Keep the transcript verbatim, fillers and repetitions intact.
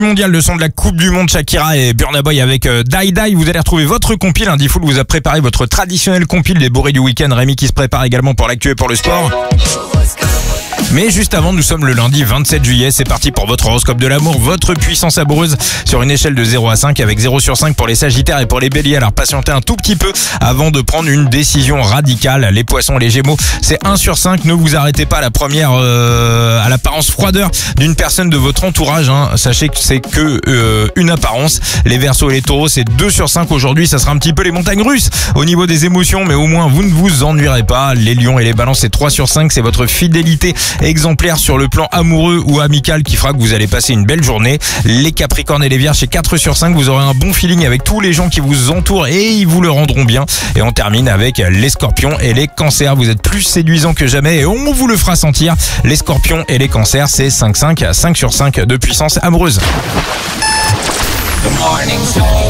mondial, le son de la Coupe du Monde, Shakira et Burna Boy avec euh, Die Die. Vous allez retrouver votre compile. Lundi Foot vous a préparé votre traditionnel compile des bourrés du week-end. Rémi qui se prépare également pour l'actu et pour le sport. Mais juste avant, nous sommes le lundi vingt-sept juillet. C'est parti pour votre horoscope de l'amour, votre puissance amoureuse sur une échelle de zéro à cinq avec zéro sur cinq pour les sagittaires et pour les béliers. Alors patientez un tout petit peu avant de prendre une décision radicale. Les poissons, les gémeaux, c'est un sur cinq. Ne vous arrêtez pas à la première, euh, à l'apparence froideur d'une personne de votre entourage. Hein. Sachez que c'est que euh, une apparence. Les verseaux et les taureaux, c'est deux sur cinq aujourd'hui. Ça sera un petit peu les montagnes russes au niveau des émotions, mais au moins vous ne vous ennuierez pas. Les lions et les balances, c'est trois sur cinq. C'est votre fidélité exemplaire sur le plan amoureux ou amical qui fera que vous allez passer une belle journée. Les capricornes et les vierges, c'est quatre sur cinq. Vous aurez un bon feeling avec tous les gens qui vous entourent et ils vous le rendront bien. Et on termine avec les scorpions et les cancers. Vous êtes plus séduisants que jamais et on vous le fera sentir. Les scorpions et les cancers, c'est cinq cinq, cinq sur cinq de puissance amoureuse.